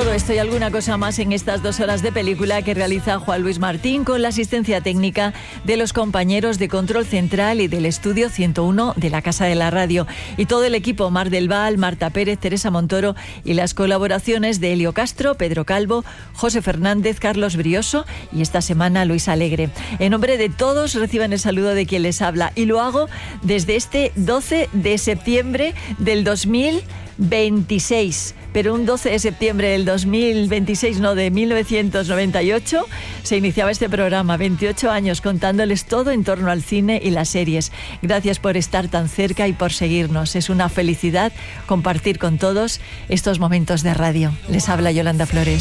Todo esto y alguna cosa más en estas 2 horas de película que realiza Juan Luis Martín con la asistencia técnica de los compañeros de Control Central y del Estudio 101 de la Casa de la Radio. Y todo el equipo, Mar del Val, Marta Pérez, Teresa Montoro y las colaboraciones de Elio Castro, Pedro Calvo, José Fernández, Carlos Brioso y esta semana Luis Alegre. En nombre de todos reciban el saludo de quien les habla y lo hago desde este 12 de septiembre del 2026. Pero un 12 de septiembre del 2026, no, de 1998, se iniciaba este programa, 28 años contándoles todo en torno al cine y las series. Gracias por estar tan cerca y por seguirnos. Es una felicidad compartir con todos estos momentos de radio. Les habla Yolanda Flores.